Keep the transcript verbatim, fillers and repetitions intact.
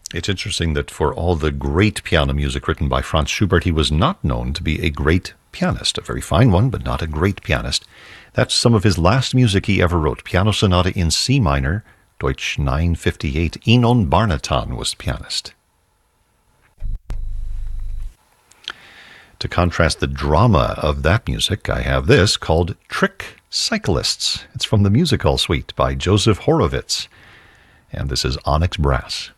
It's interesting that for all the great piano music written by Franz Schubert, he was not known to be a great pianist. A very fine one, but not a great pianist. That's some of his last music he ever wrote. Piano Sonata in C minor, Deutsch nine fifty-eight. Enon Barnaton was the pianist. To contrast the drama of that music, I have this called Trick Cyclists. It's from the Music Hall Suite by Joseph Horowitz. And this is Onyx Brass.